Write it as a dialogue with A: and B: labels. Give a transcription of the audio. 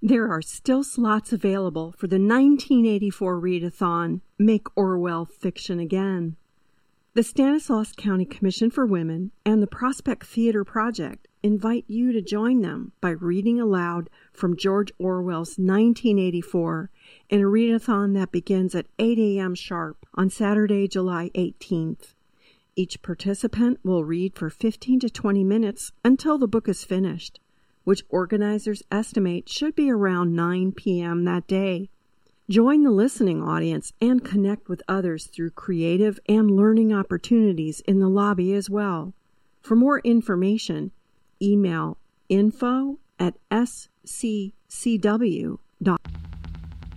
A: There are still slots available for the 1984 readathon, Make Orwell Fiction Again. The Stanislaus County Commission for Women and the Prospect Theater Project invite you to join them by reading aloud from George Orwell's 1984 in a readathon that begins at 8 a.m. sharp on Saturday, July 18th. Each participant will read for 15 to 20 minutes until the book is finished, which organizers estimate should be around 9 p.m. that day. Join the listening audience and connect with others through creative and learning opportunities in the lobby as well. For more information, email info@sccw.org.